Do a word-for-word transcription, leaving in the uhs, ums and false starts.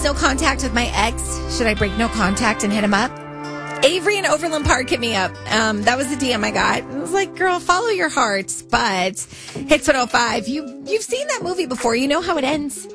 wants no contact with my ex. Should I break no contact and hit him up? Avery in Overland Park hit me up. Um, that was the D M I got. I was like, girl, follow your heart. But Hits one oh five, you, you've seen that movie before. You know how it ends.